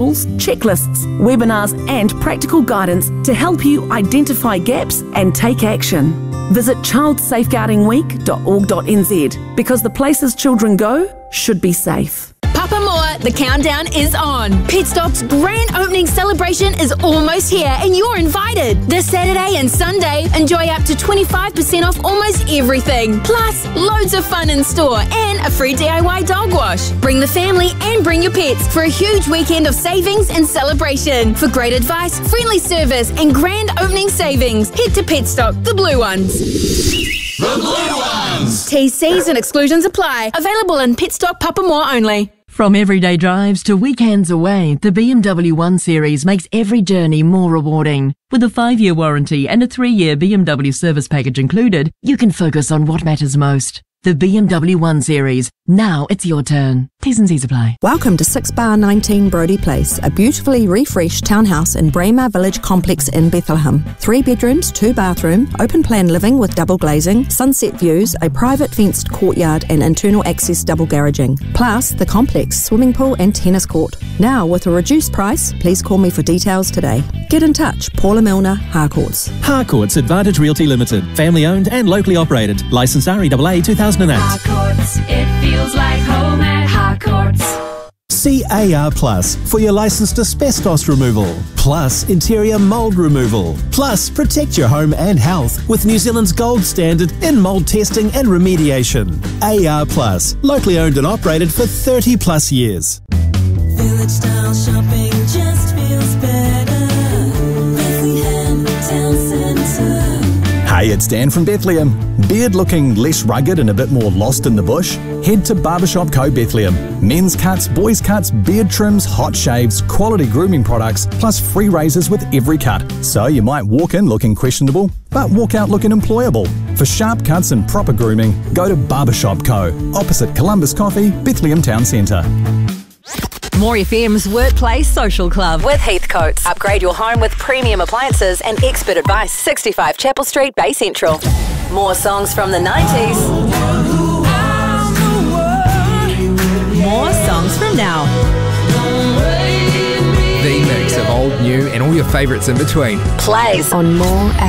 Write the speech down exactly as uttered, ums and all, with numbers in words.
tools, checklists, webinars and practical guidance to help you identify gaps and take action. Visit child safeguarding week dot org dot n z because the places children go should be safe. Papamoa, the countdown is on. Petstock's grand opening celebration is almost here and you're invited. This Saturday and Sunday, enjoy up to twenty-five percent off almost everything. Plus, loads of fun in store and a free D I Y dog wash. Bring the family and bring your pets for a huge weekend of savings and celebration. For great advice, friendly service and grand opening savings, head to Petstock, the blue ones. The blue ones! T Cs and exclusions apply. Available in Petstock Papamoa only. From everyday drives to weekends away, the B M W one Series makes every journey more rewarding. With a five-year warranty and a three-year B M W service package included, you can focus on what matters most. The B M W one Series. Now it's your turn. T's and C's apply. Welcome to six bar nineteen Brodie Place, a beautifully refreshed townhouse in Braemar Village Complex in Bethlehem. Three bedrooms, two bathroom, open plan living with double glazing, sunset views, a private fenced courtyard and internal access double garaging. Plus, the complex swimming pool and tennis court. Now with a reduced price, please call me for details today. Get in touch, Paula Milner, Harcourts. Harcourts Advantage Realty Limited. Family owned and locally operated. Licensed R E A A two thousand eight. Harcourts, it feels like home at Harcourts. C A R Plus for your licensed asbestos removal, plus interior mould removal, plus protect your home and health with New Zealand's gold standard in mould testing and remediation. A R Plus, locally owned and operated for thirty plus years. Village style shopping just feels better. Bethlehem Town Centre. Hey, it's Dan from Bethlehem. Beard looking less rugged and a bit more lost in the bush? Head to Barbershop Co Bethlehem. Men's cuts, boys cuts, beard trims, hot shaves, quality grooming products, plus free razors with every cut. So you might walk in looking questionable, but walk out looking employable. For sharp cuts and proper grooming, go to Barbershop Co, opposite Columbus Coffee, Bethlehem Town Centre. More F M's Workplace Social Club with Heathcotes. Upgrade your home with premium appliances and expert advice. sixty-five Chapel Street, Bay Central. More songs from the nineties. More songs from now. The mix of old, new and all your favourites in between. Plays on More F M.